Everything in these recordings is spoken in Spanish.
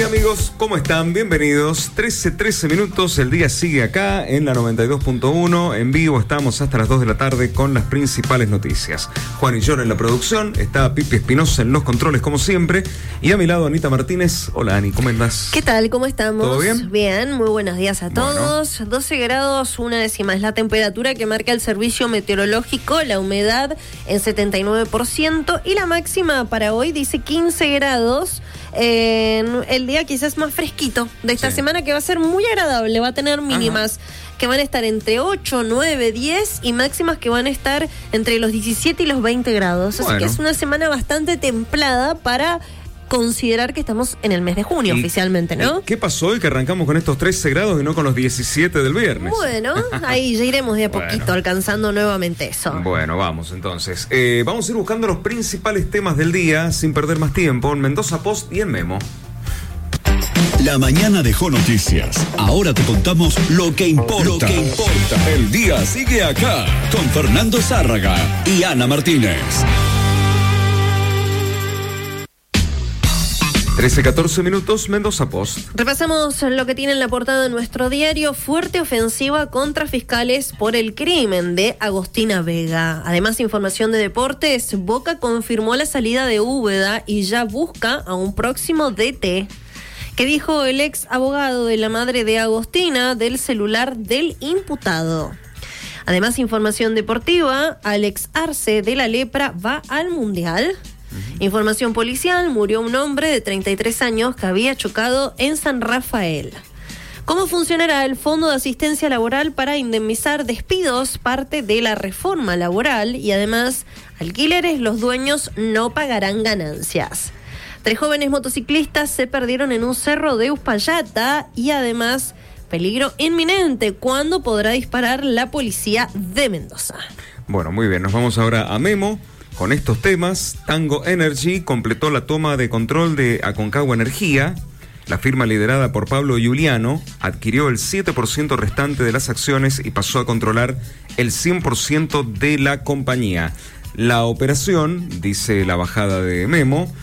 día, amigos, ¿cómo están? Bienvenidos. 13 minutos, el día sigue acá en la 92.1. En vivo estamos hasta las 2 de la tarde con las principales noticias. Juan y John en la producción, está Pipi Espinosa en los controles como siempre. Y a mi lado Anita Martínez. Hola Ani, ¿cómo andás? ¿Qué tal? ¿Cómo estamos? ¿Todo bien? Bien, muy buenos días a todos. Bueno. 12 grados, 1/10 es la temperatura que marca el servicio meteorológico, la humedad en 79% y la máxima para hoy dice 15 grados. El día quizás más fresquito de esta semana, que va a ser muy agradable, va a tener mínimas que van a estar entre 8, 9, 10 y máximas que van a estar entre los 17 y los 20 grados. Así que es una semana bastante templada para considerar que estamos en el mes de junio oficialmente, ¿no? ¿Qué pasó hoy que arrancamos con estos 13 grados y no con los 17 del viernes? Bueno, ahí ya iremos de a poquito alcanzando nuevamente eso. Bueno, vamos entonces. Vamos a ir buscando los principales temas del día sin perder más tiempo en Mendoza Post y en Memo. La mañana dejó noticias. Ahora te contamos lo que importa. El día sigue acá con Fernando Zárraga y Ana Martínez. 13-14 minutos, Mendoza Post. Repasamos lo que tiene en la portada de nuestro diario. Fuerte ofensiva contra fiscales por el crimen de Agostina Vega. Además, información de deportes. Boca confirmó la salida de Úbeda y ya busca a un próximo DT. ¿Qué dijo el ex abogado de la madre de Agostina del celular del imputado? Además, información deportiva. Alex Arce de la Lepra va al Mundial. Información policial, murió un hombre de 33 años que había chocado en San Rafael. ¿Cómo funcionará el Fondo de Asistencia Laboral para indemnizar despidos? Parte de la reforma laboral y además, alquileres, los dueños no pagarán ganancias. 3 jóvenes motociclistas se perdieron en un cerro de Uspallata y además, peligro inminente. ¿Cuándo podrá disparar la policía de Mendoza? Bueno, muy bien, nos vamos ahora a Memo. Con estos temas, Tango Energy completó la toma de control de Aconcagua Energía. La firma liderada por Pablo Giuliano adquirió el 7% restante de las acciones y pasó a controlar el 100% de la compañía. La operación, dice la bajada de Memo,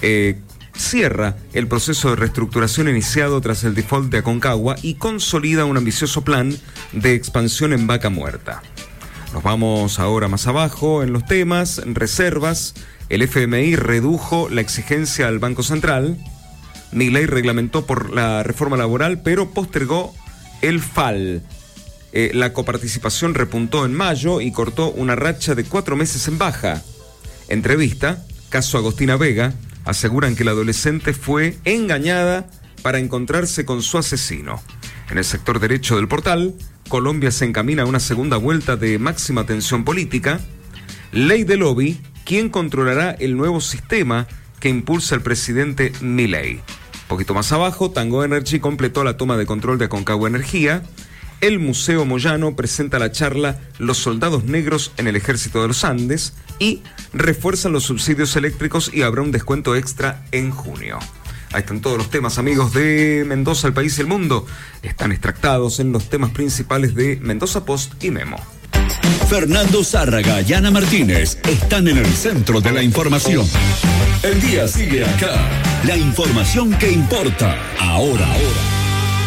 cierra el proceso de reestructuración iniciado tras el default de Aconcagua y consolida un ambicioso plan de expansión en Vaca Muerta. Nos vamos ahora más abajo en los temas, reservas. El FMI redujo la exigencia al Banco Central. Milei reglamentó por la reforma laboral, pero postergó el FAL. La coparticipación repuntó en mayo y cortó una racha de 4 meses en baja. Entrevista, caso Agostina Vega, aseguran que la adolescente fue engañada para encontrarse con su asesino. En el sector derecho del portal, Colombia se encamina a una segunda vuelta de máxima tensión política. Ley de lobby, ¿quién controlará el nuevo sistema que impulsa el presidente Milei? Un poquito más abajo, Tango Energy completó la toma de control de Aconcagua Energía. El Museo Moyano presenta la charla Los soldados negros en el Ejército de los Andes y refuerzan los subsidios eléctricos y habrá un descuento extra en junio. Ahí están todos los temas, amigos, de Mendoza, el país y el mundo. Están extractados en los temas principales de Mendoza Post y Memo. Fernando Zárraga y Ana Martínez están en el centro de la información. El día sigue acá. La información que importa ahora.